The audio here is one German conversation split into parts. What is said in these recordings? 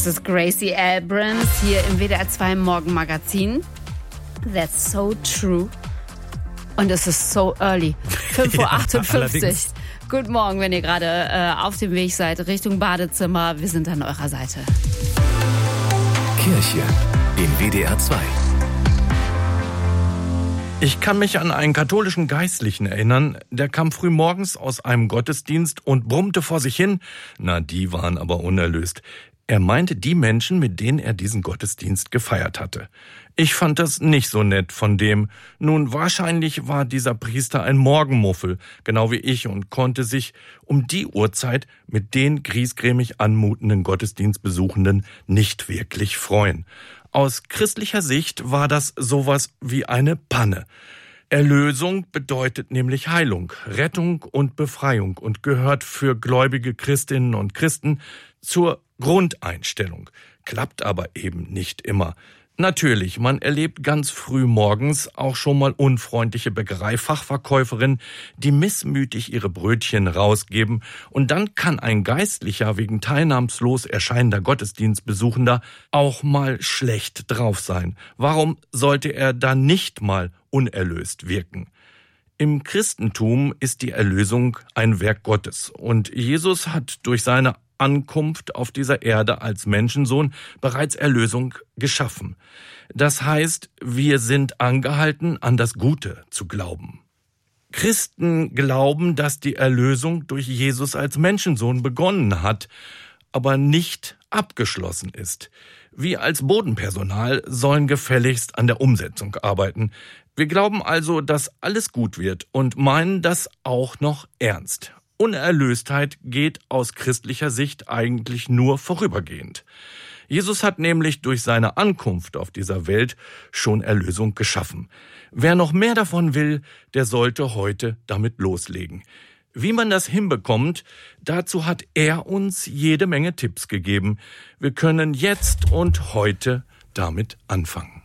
Das ist Gracie Abrams hier im WDR 2 Morgenmagazin. That's so true. Und es ist so early. 5.58 Uhr. Guten Morgen, wenn ihr gerade auf dem Weg seid Richtung Badezimmer. Wir sind an eurer Seite. Kirche in WDR 2. Ich kann mich an einen katholischen Geistlichen erinnern, der kam früh morgens aus einem Gottesdienst und brummte vor sich hin. Na, die waren aber unerlöst. Er meinte die Menschen, mit denen er diesen Gottesdienst gefeiert hatte. Ich fand das nicht so nett von dem. Nun, wahrscheinlich war dieser Priester ein Morgenmuffel, genau wie ich, und konnte sich um die Uhrzeit mit den griesgrämig anmutenden Gottesdienstbesuchenden nicht wirklich freuen. Aus christlicher Sicht war das sowas wie eine Panne. Erlösung bedeutet nämlich Heilung, Rettung und Befreiung und gehört für gläubige Christinnen und Christen zur Grundeinstellung. Klappt aber eben nicht immer. Natürlich, man erlebt ganz früh morgens auch schon mal unfreundliche Bäckereifachverkäuferinnen, die missmütig ihre Brötchen rausgeben, und dann kann ein Geistlicher wegen teilnahmslos erscheinender Gottesdienstbesuchender auch mal schlecht drauf sein. Warum sollte er dann nicht mal unerlöst wirken? Im Christentum ist die Erlösung ein Werk Gottes, und Jesus hat durch seine Ankunft auf dieser Erde als Menschensohn bereits Erlösung geschaffen. Das heißt, wir sind angehalten, an das Gute zu glauben. Christen glauben, dass die Erlösung durch Jesus als Menschensohn begonnen hat, aber nicht abgeschlossen ist. Wir als Bodenpersonal sollen gefälligst an der Umsetzung arbeiten. Wir glauben also, dass alles gut wird und meinen das auch noch ernst. Unerlöstheit geht aus christlicher Sicht eigentlich nur vorübergehend. Jesus hat nämlich durch seine Ankunft auf dieser Welt schon Erlösung geschaffen. Wer noch mehr davon will, der sollte heute damit loslegen. Wie man das hinbekommt, dazu hat er uns jede Menge Tipps gegeben. Wir können jetzt und heute damit anfangen.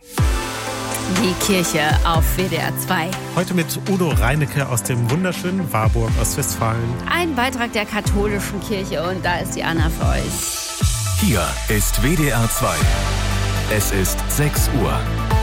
Die Kirche auf WDR 2. Heute mit Udo Reinecke aus dem wunderschönen Warburg, Ostwestfalen. Ein Beitrag der katholischen Kirche, und da ist die Anna für euch. Hier ist WDR 2. Es ist 6 Uhr.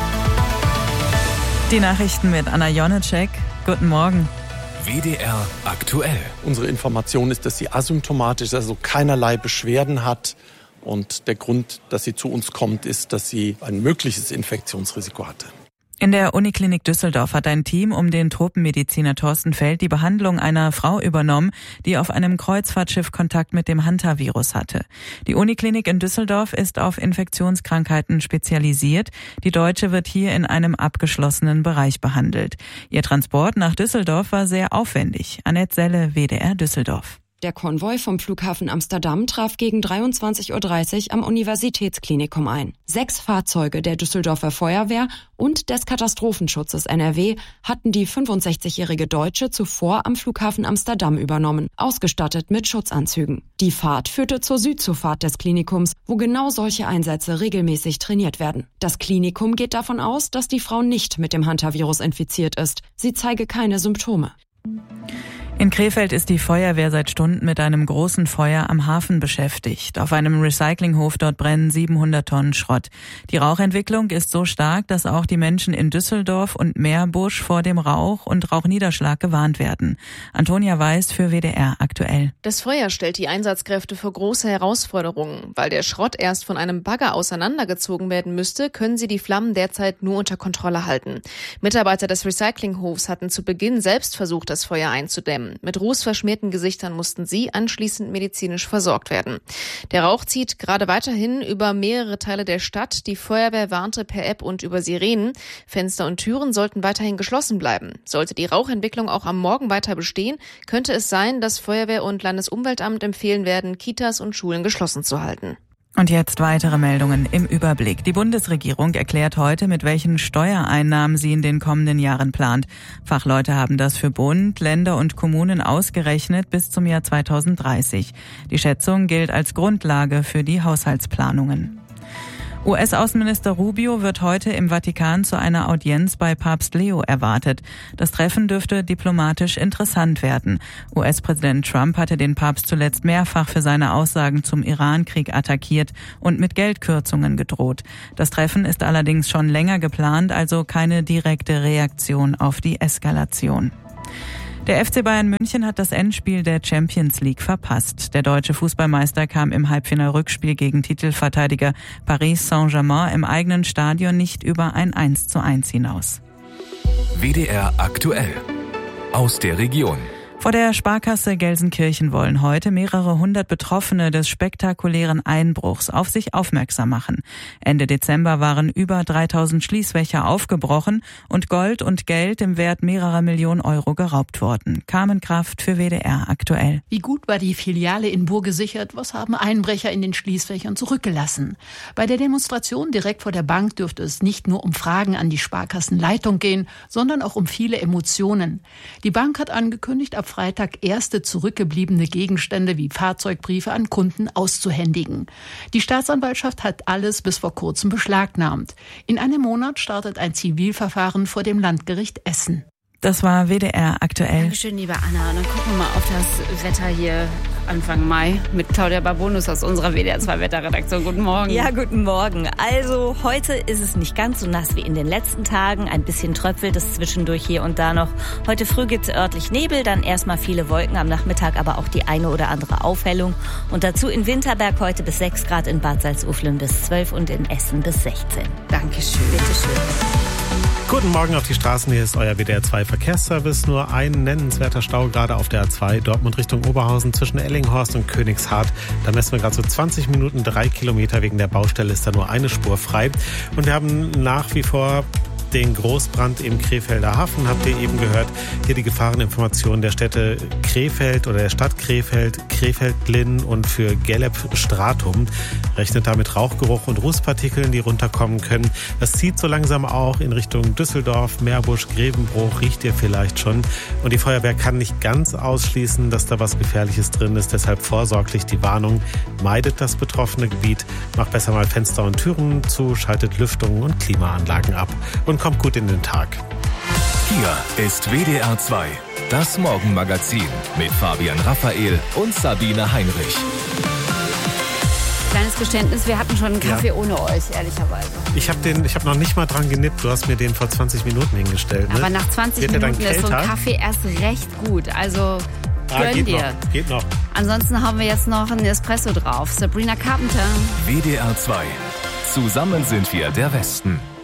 Die Nachrichten mit Anna Jonecek. Guten Morgen. WDR aktuell. Unsere Information ist, dass sie asymptomatisch ist, also keinerlei Beschwerden hat. Und der Grund, dass sie zu uns kommt, ist, dass sie ein mögliches Infektionsrisiko hatte. In der Uniklinik Düsseldorf hat ein Team um den Tropenmediziner Thorsten Feld die Behandlung einer Frau übernommen, die auf einem Kreuzfahrtschiff Kontakt mit dem Hantavirus hatte. Die Uniklinik in Düsseldorf ist auf Infektionskrankheiten spezialisiert. Die Deutsche wird hier in einem abgeschlossenen Bereich behandelt. Ihr Transport nach Düsseldorf war sehr aufwendig. Annette Selle, WDR Düsseldorf. Der Konvoi vom Flughafen Amsterdam traf gegen 23.30 Uhr am Universitätsklinikum ein. 6 Fahrzeuge der Düsseldorfer Feuerwehr und des Katastrophenschutzes NRW hatten die 65-jährige Deutsche zuvor am Flughafen Amsterdam übernommen, ausgestattet mit Schutzanzügen. Die Fahrt führte zur Südzufahrt des Klinikums, wo genau solche Einsätze regelmäßig trainiert werden. Das Klinikum geht davon aus, dass die Frau nicht mit dem Hantavirus infiziert ist. Sie zeige keine Symptome. In Krefeld ist die Feuerwehr seit Stunden mit einem großen Feuer am Hafen beschäftigt. Auf einem Recyclinghof dort brennen 700 Tonnen Schrott. Die Rauchentwicklung ist so stark, dass auch die Menschen in Düsseldorf und Meerbusch vor dem Rauch und Rauchniederschlag gewarnt werden. Antonia Weiß für WDR aktuell. Das Feuer stellt die Einsatzkräfte vor große Herausforderungen. Weil der Schrott erst von einem Bagger auseinandergezogen werden müsste, können sie die Flammen derzeit nur unter Kontrolle halten. Mitarbeiter des Recyclinghofs hatten zu Beginn selbst versucht, das Feuer einzudämmen. Mit rußverschmierten Gesichtern mussten sie anschließend medizinisch versorgt werden. Der Rauch zieht gerade weiterhin über mehrere Teile der Stadt. Die Feuerwehr warnte per App und über Sirenen. Fenster und Türen sollten weiterhin geschlossen bleiben. Sollte die Rauchentwicklung auch am Morgen weiter bestehen, könnte es sein, dass Feuerwehr und Landesumweltamt empfehlen werden, Kitas und Schulen geschlossen zu halten. Und jetzt weitere Meldungen im Überblick. Die Bundesregierung erklärt heute, mit welchen Steuereinnahmen sie in den kommenden Jahren plant. Fachleute haben das für Bund, Länder und Kommunen ausgerechnet bis zum Jahr 2030. Die Schätzung gilt als Grundlage für die Haushaltsplanungen. US-Außenminister Rubio wird heute im Vatikan zu einer Audienz bei Papst Leo erwartet. Das Treffen dürfte diplomatisch interessant werden. US-Präsident Trump hatte den Papst zuletzt mehrfach für seine Aussagen zum Iran-Krieg attackiert und mit Geldkürzungen gedroht. Das Treffen ist allerdings schon länger geplant, also keine direkte Reaktion auf die Eskalation. Der FC Bayern München hat das Endspiel der Champions League verpasst. Der deutsche Fußballmeister kam im Halbfinal-Rückspiel gegen Titelverteidiger Paris Saint-Germain im eigenen Stadion nicht über ein 1:1 hinaus. WDR aktuell. Aus der Region. Vor der Sparkasse Gelsenkirchen wollen heute mehrere hundert Betroffene des spektakulären Einbruchs auf sich aufmerksam machen. Ende Dezember waren über 3000 Schließfächer aufgebrochen und Gold und Geld im Wert mehrerer Millionen Euro geraubt worden. Carmen Kraft für WDR aktuell. Wie gut war die Filiale in Buhr gesichert? Was haben Einbrecher in den Schließfächern zurückgelassen? Bei der Demonstration direkt vor der Bank dürfte es nicht nur um Fragen an die Sparkassenleitung gehen, sondern auch um viele Emotionen. Die Bank hat angekündigt, ab Freitag erste zurückgebliebene Gegenstände wie Fahrzeugbriefe an Kunden auszuhändigen. Die Staatsanwaltschaft hat alles bis vor kurzem beschlagnahmt. In einem Monat startet ein Zivilverfahren vor dem Landgericht Essen. Das war WDR aktuell. Dankeschön, liebe Anna. Und dann gucken wir mal auf das Wetter hier Anfang Mai mit Claudia Babonus aus unserer WDR 2 Wetterredaktion. Guten Morgen. Ja, guten Morgen. Also heute ist es nicht ganz so nass wie in den letzten Tagen. Ein bisschen tröpfelt es zwischendurch hier und da noch. Heute früh gibt es örtlich Nebel, dann erstmal viele Wolken, am Nachmittag aber auch die eine oder andere Aufhellung. Und dazu in Winterberg heute bis 6 Grad, in Bad Salzuflen bis 12 und in Essen bis 16. Dankeschön. Bitteschön. Guten Morgen auf die Straßen, hier ist euer WDR 2 Verkehrsservice. Nur ein nennenswerter Stau gerade auf der A2 Dortmund Richtung Oberhausen zwischen Ellinghorst und Königshardt. Da messen wir gerade so 20 Minuten, 3 Kilometer. Wegen der Baustelle ist da nur eine Spur frei. Und wir haben nach wie vor den Großbrand im Krefelder Hafen, habt ihr eben gehört. Hier die Gefahreninformationen der Städte Krefeld oder der Stadt Krefeld, Krefeld-Linn und für Gelleb-Stratum. Rechnet da mit Rauchgeruch und Rußpartikeln, die runterkommen können. Das zieht so langsam auch in Richtung Düsseldorf, Meerbusch, Grevenbruch, riecht ihr vielleicht schon. Und die Feuerwehr kann nicht ganz ausschließen, dass da was Gefährliches drin ist. Deshalb vorsorglich die Warnung, meidet das betroffene Gebiet, macht besser mal Fenster und Türen zu, schaltet Lüftungen und Klimaanlagen ab. Und kommt gut in den Tag. Hier ist WDR 2, das Morgenmagazin mit Fabian Raphael und Sabine Heinrich. Kleines Geständnis, wir hatten schon einen Kaffee ohne euch, ehrlicherweise. Ich hab noch nicht mal dran genippt. Du hast mir den vor 20 Minuten hingestellt. Ne? Aber nach 20 Minuten ist so ein Kaffee erst recht gut. Also gönn dir. Geht noch. Ansonsten haben wir jetzt noch einen Espresso drauf. Sabrina Carpenter. WDR 2. Zusammen sind wir der Westen.